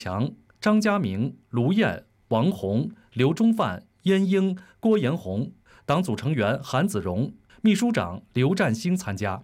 强、张家明、卢燕、王红、刘忠范、燕英、郭延红，党组成员韩子荣、秘书长刘占星参加。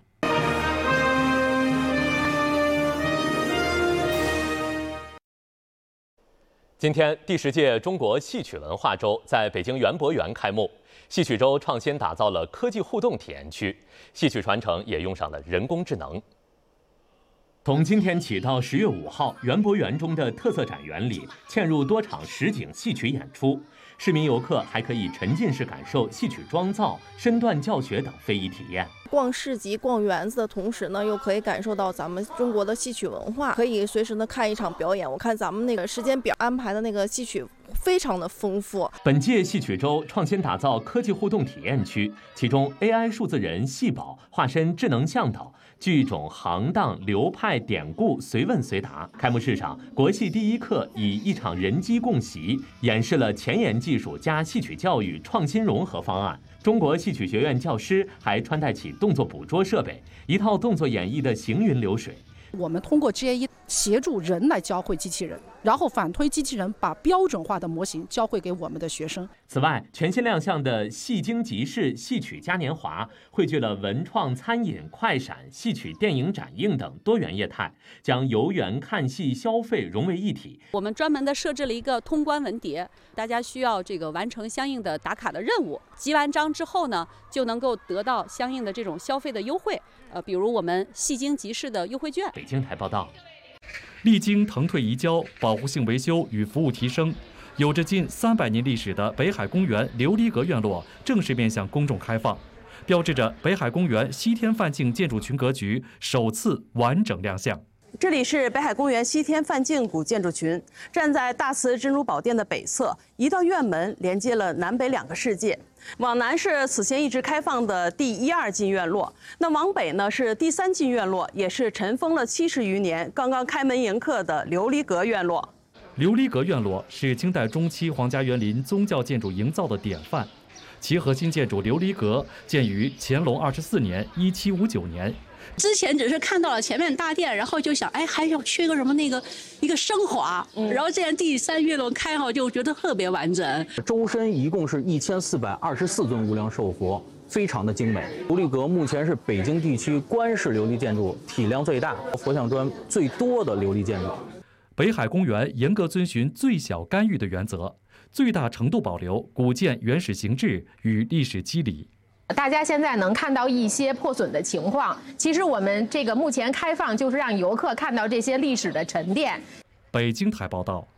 今天，第10届中国戏曲文化周在北京园博园开幕。戏曲周创新打造了科技互动体验区，戏曲传承也用上了人工智能。从今天起到10月5号，园博园中的特色展园里嵌入多场实景戏曲演出，市民游客还可以沉浸式感受戏曲妆造、身段教学等非遗体验。 逛市集、逛园子的同时呢，又可以感受到咱们中国的戏曲文化，可以随时的看一场表演。我看咱们那个时间表安排的那个戏曲非常的丰富。 本届戏曲周创新打造科技互动体验区，其中 AI 数字人戏宝化身智能向导，剧种行当、流派、典故随问随答。开幕式上，国戏第一课以一场人机共习，演示了前沿技术加戏曲教育创新融合方案。中国戏曲学院教师还穿戴起动作捕捉设备，一套动作演绎的行云流水。 我们通过 GAE 协助人来教会机器人，然后反推机器人把标准化的模型教会给我们的学生。 此外，全新亮相的戏精集市戏曲嘉年华汇聚了文创、餐饮、快闪、戏曲电影展映等多元业态，将游园、看戏、消费融为一体。 我们专门的设置了一个通关文牒，大家需要完成相应的打卡的任务，集完章之后呢，就能够得到相应的这种消费的优惠。比如我们戏精集市的优惠券。 北京台报道。 历经腾退移交、保护性维修与服务提升，有着近300年历史的北海公园琉璃阁院落正式面向公众开放，标志着北海公园西天范境建筑群格局首次完整亮相。 这里是北海公园西天范境古建筑群，站在大慈珍珠宝殿的北侧，一道院门连接了南北2个世界。往南是此前一直开放的第1、2进院落，那往北呢是第3进院落，也是尘封了70余年、刚刚开门迎客的琉璃阁院落。 琉璃阁院落是清代中期皇家园林宗教建筑营造的典范，其核心建筑琉璃阁建于乾隆24年（1759年）。 之前只是看到了前面大殿，然后就想，还要缺个什么一个升华，然后这样第3院落开好，就觉得特别完整。 周身一共是1424尊无量寿佛，非常的精美。琉璃阁目前是北京地区官式琉璃建筑体量最大、佛像砖最多的琉璃建筑。 北海公园严格遵循最小干预的原则，最大程度保留古建原始形制与历史机理。 大家现在能看到一些破损的情况，其实我们这个目前开放就是让游客看到这些历史的沉淀。 北京台报道。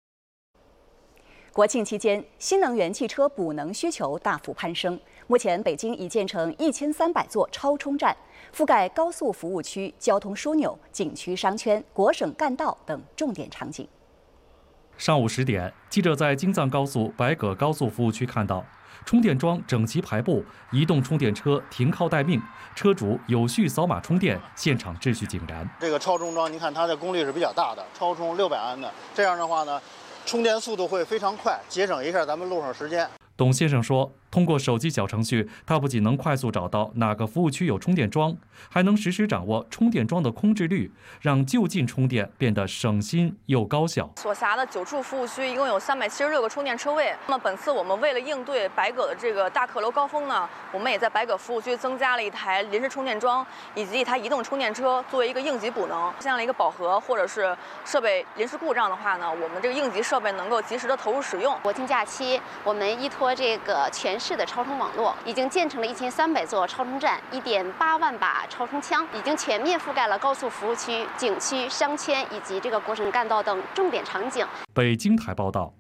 国庆期间，新能源汽车补能需求大幅攀升。目前，北京已建成1300座超充站，覆盖高速服务区、交通枢纽、景区商圈、国省干道等重点场景。 上午10点，记者在京藏高速白葛高速服务区看到，充电桩整齐排布，移动充电车停靠待命，车主有序扫码充电，现场秩序井然。 这个超充桩，您看它的功率是比较大的，超充600安的，这样的话呢，充电速度会非常快，节省一下咱们路上时间。 董先生说，通过手机小程序，他不仅能快速找到哪个服务区有充电桩，还能实时掌握充电桩的空置率，让就近充电变得省心又高效。 所辖的9处服务区一共有376个充电车位。那么本次我们为了应对白葛的这个大客流高峰呢，我们也在白葛服务区增加了一台临时充电桩以及一台移动充电车，作为一个应急补能。出现了一个饱和或者是设备临时故障的话呢，我们这个应急设备能够及时的投入使用。 国庆假期，我们依托这个全市的超充网络，已经建成了1300座超充站，1.8万把超充枪，已经全面覆盖了高速服务区、景区、商圈以及这个国省干道等重点场景。 北京台报道。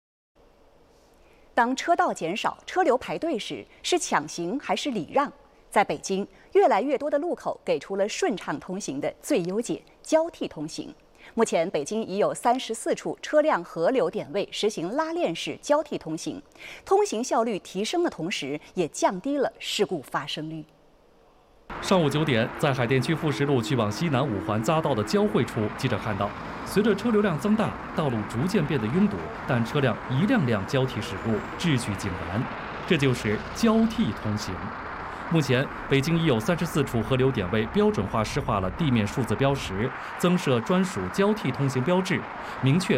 当车道减少、车流排队时，是抢行还是礼让？在北京，越来越多的路口给出了顺畅通行的最优解——交替通行。目前，北京已有34处车辆合流点位实行拉链式交替通行，通行效率提升的同时，也降低了事故发生率。 上午9点，在海淀区富实路去往西南5环匝道的交汇处，记者看到，随着车流量增大，道路逐渐变得拥堵，但车辆一辆辆交替驶入，秩序井然，这就是交替通行。目前，北京已有34处合流点位标准化施划了地面数字标识，增设专属交替通行标志，明确